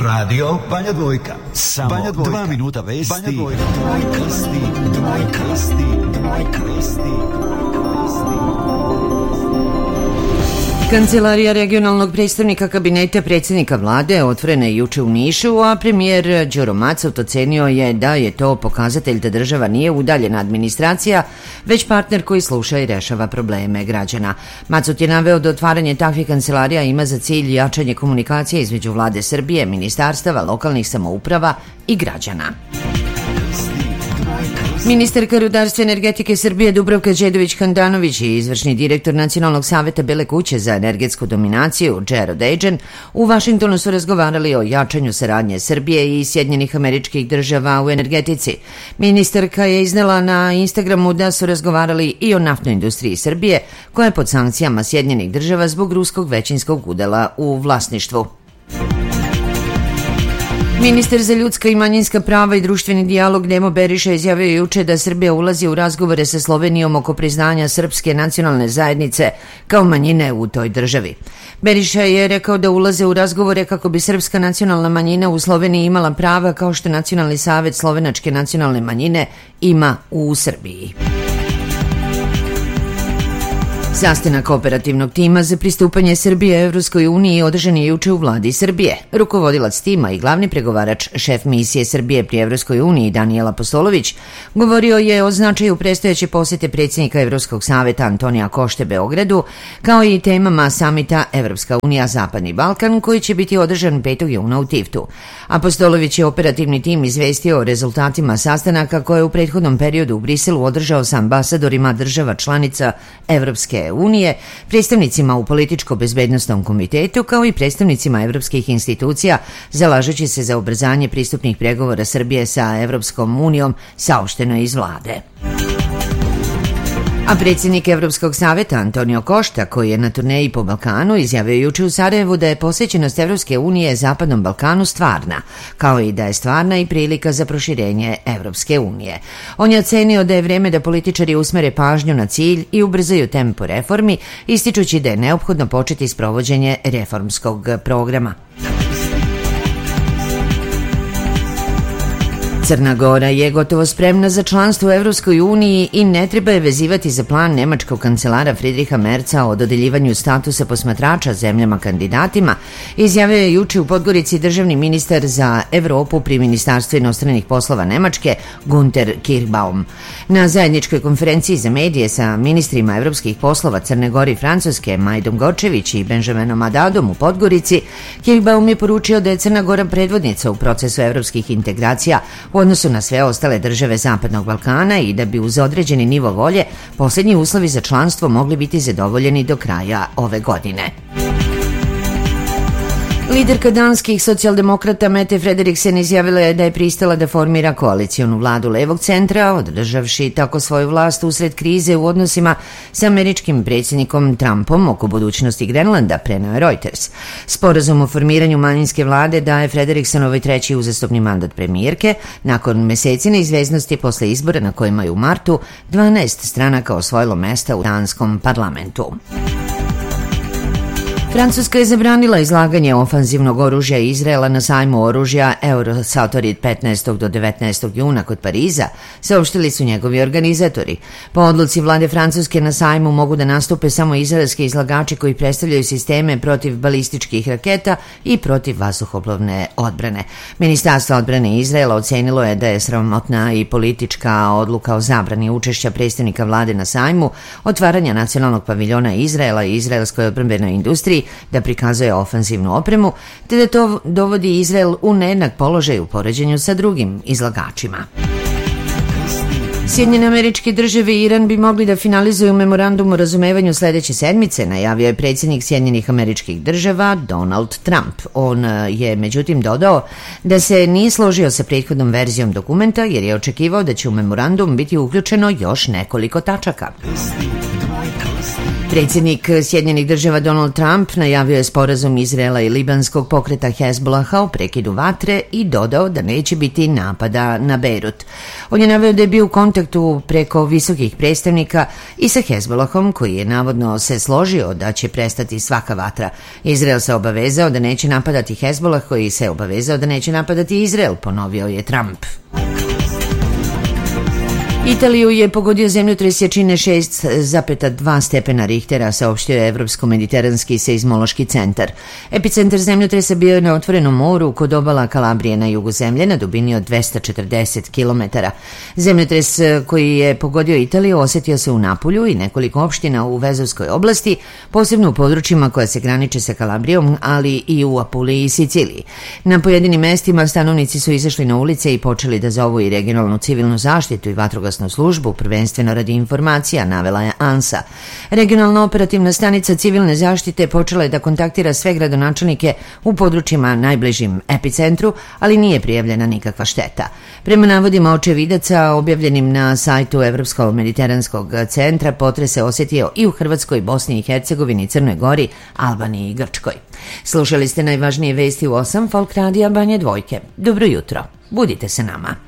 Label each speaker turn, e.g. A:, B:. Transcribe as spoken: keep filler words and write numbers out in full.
A: Radio Banja Dvojka. Samo
B: Banja Dvojka.
A: dva minuta vesti.
B: Banja Dvojka.
A: Vesti, Dvojka, vesti, Dvojka, vesti.
C: Kancelarija regionalnog predstavnika kabineta predsjednika vlade otvorena je juče u Nišu, a premijer Đuro Macut ocenio je da je to pokazatelj da država nije udaljena administracija, već partner koji sluša i rešava probleme građana. Macut je naveo da otvaranje takvih kancelarija ima za cilj jačanje komunikacije između vlade Srbije, ministarstava, lokalnih samouprava i građana. Ministarka rudarstva i energetike Srbije Dubravka Đedović-Handanović i izvršni direktor Nacionalnog saveta Bele kuće za energetsku dominaciju Jared Agen u Vašingtonu su razgovarali o jačanju saradnje Srbije i Sjedinjenih Američkih Država u energetici. Ministarka je iznela na Instagramu da su razgovarali i o naftnoj industriji Srbije, koja je pod sankcijama Sjedinjenih Država zbog ruskog većinskog udela u vlasništvu. Ministar za ljudska i manjinska prava i društveni dijalog Nemo Beriša izjavio juče da Srbija ulazi u razgovore sa Slovenijom oko priznanja srpske nacionalne zajednice kao manjine u toj državi. Beriša je rekao da ulaze u razgovore kako bi srpska nacionalna manjina u Sloveniji imala prava kao što Nacionalni savet slovenačke nacionalne manjine ima u Srbiji. Sastanak operativnog tima za pristupanje Srbije Evropskoj uniji održan je juče u vladi Srbije. Rukovodilac tima i glavni pregovarač, šef misije Srbije pri Evropskoj uniji Danijel Apostolović, govorio je o značaju predstojeće posete predsjednika Evropskog saveta Antonija Košte Beogradu, kao i temama samita Evropska unija Zapadni Balkan, koji će biti održan petog juna u Tivtu. Apostolović je operativni tim izvestio o rezultatima sastanaka koje je u prethodnom periodu u Briselu održao sa ambasadorima država članica Evropske unije, predstavnicima u političko-bezbednostnom komitetu, kao i predstavnicima evropskih institucija, zalažući se za ubrzanje pristupnih pregovora Srbije sa Evropskom unijom, saopšteno je iz vlade. A predsjednik Evropskog saveta Antonio Košta, koji je na turneji po Balkanu, izjavio juče u Sarajevu da je posvećenost Evropske unije Zapadnom Balkanu stvarna, kao i da je stvarna i prilika za proširenje Evropske unije. On je ocenio da je vreme da političari usmere pažnju na cilj i ubrzaju tempo reformi, ističući da je neophodno početi sprovođenje reformskog programa. Crna Gora je gotovo spremna za članstvo u Evropskoj uniji i ne treba je vezivati za plan nemačkog kancelara Friedricha Merca o dodeljivanju statusa posmatrača zemljama kandidatima, izjavio je juče u Podgorici državni ministar za Evropu pri Ministarstvu inostranih poslova Nemačke Gunter Kirchbaum. Na zajedničkoj konferenciji za medije sa ministrima evropskih poslova Crne Gore i Francuske Majdom Gočević i Benjaminom Adadom u Podgorici, Kirchbaum je poručio da je Crna Gora predvodnica u procesu evropskih integracija u odnosu na sve ostale države Zapadnog Balkana i da bi uz određeni nivo volje posljednji uslovi za članstvo mogli biti zadovoljeni do kraja ove godine. Liderka danskih socijaldemokrata Mette Frederiksen izjavila je da je pristala da formira koalicijonu vladu levog centra, održavši tako svoju vlast usred krize u odnosima sa američkim predsjednikom Trumpom oko budućnosti Grenlanda, preneo je Reuters. Sporazum o formiranju manjinske vlade daje Frederiksenovoj treći uzastopni mandat premijerke nakon meseci neizvesnosti posle izbora na kojima je u martu dvanaest stranaka osvojilo mesta u danskom parlamentu. Francuska je zabranila izlaganje ofanzivnog oružja Izraela na sajmu oružja Eurosatorit petnaestog do devetnaestog juna kod Pariza, saopštili su njegovi organizatori. Po odluci vlade Francuske na sajmu mogu da nastupe samo izraelski izlagači koji predstavljaju sisteme protiv balističkih raketa i protiv vazduhoplovne odbrane. Ministarstvo odbrane Izraela ocenilo je da je sramotna i politička odluka o zabrani učešća predstavnika vlade na sajmu, otvaranja nacionalnog paviljona Izraela i izraelskoj odbrambenoj industriji da prikazuje ofanzivnu opremu, te da to dovodi Izrael u nejednak položaj u poređenju sa drugim izlagačima. Sjedinjene Američke Države i Iran bi mogli da finalizuju memorandum o razumevanju sledeće sedmice, najavio je predsjednik Sjedinjenih Američkih Država Donald Trump. On je međutim dodao da se nije složio sa prethodnom verzijom dokumenta jer je očekivao da će u memorandum biti uključeno još nekoliko tačaka. Predsjednik Sjedinjenih država Donald Trump najavio je sporazum Izraela i libanskog pokreta Hezbolaha o prekidu vatre i dodao da neće biti napada na Bejrut. On je naveo da je bio u kontaktu preko visokih predstavnika i sa Hezbolahom, koji je navodno se složio da će prestati svaka vatra. Izrael se obavezao da neće napadati Hezbolah, koji se obavezao da neće napadati Izrael, ponovio je Trump. Italiju je pogodio zemljotres jačine šest zarez dva stepena Richtera, saopštio je Evropsko-mediteranski seizmološki centar. Epicentar zemljotresa bio je na otvorenom moru kod obala Kalabrije na jugu zemlje na dubini od dvesta četrdeset kilometara. Zemljotres koji je pogodio Italiju osetio se u Napulju i nekoliko opština u Vezovskoj oblasti, posebno u područjima koja se graniče sa Kalabrijom, ali i u Apuliji i Siciliji. Na pojedinim mestima stanovnici su izašli na ulice i počeli da zovu i regionalnu civilnu zaštitu i vatrogasnu službu, prvenstveno radi informacija, navela je ANSA. Regionalna operativna stanica civilne zaštite počela je da kontaktira sve gradonačelnike u područjima najbližim epicentru, ali nije prijavljena nikakva šteta. Prema navodima očevidaca objavljenim na sajtu Evropsko-mediteranskog centra, potres se osjetio i u Hrvatskoj, Bosni i Hercegovini, Crnoj Gori, Albaniji i Grčkoj. Slušali ste najvažnije vesti u osam Folk Radija Banje Dvojke. Dobro jutro. Budite se nama.